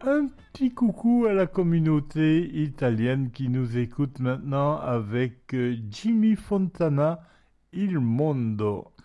Un petit coucou à la communauté italienne qui nous écoute maintenant avec Jimmy Fontana, Il Mondo.